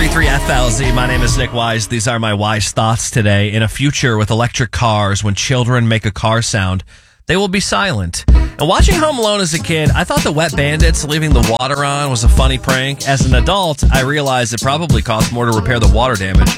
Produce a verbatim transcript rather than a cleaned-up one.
ninety-three F L Z. My name is Nick Wise. These are my wise thoughts today. In a future with electric cars, when children make a car sound, they will be silent. And watching Home Alone as a kid, I thought the wet bandits leaving the water on was a funny prank. As an adult, I realized it probably cost more to repair the water damage.